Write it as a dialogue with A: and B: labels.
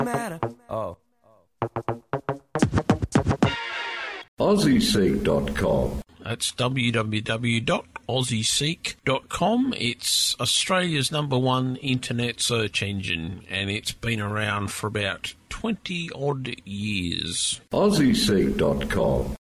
A: Oh.
B: AussieSeek.com.
C: That's www.aussieseek.com. It's Australia's #1 internet search engine, and it's been around for about 20-odd years.
B: AussieSeek.com.